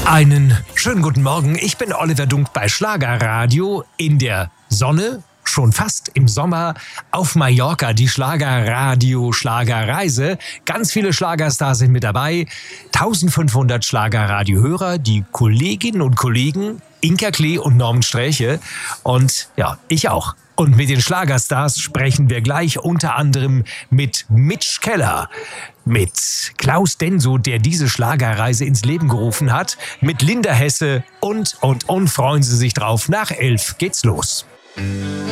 Einen schönen guten Morgen. Ich bin Oliver Dunk bei Schlagerradio in der Sonne, schon fast im Sommer, auf Mallorca, die Schlagerradio-Schlagerreise. Ganz viele Schlagerstars sind mit dabei. 1500 Schlagerradiohörer, die Kolleginnen und Kollegen Inka Klee und Norman Sträche und ja, ich auch. Und mit den Schlagerstars sprechen wir gleich unter anderem mit Mitch Keller, mit Klaus Denso, der diese Schlagerreise ins Leben gerufen hat, mit Linda Hesse und freuen Sie sich drauf. Nach 11 geht's los.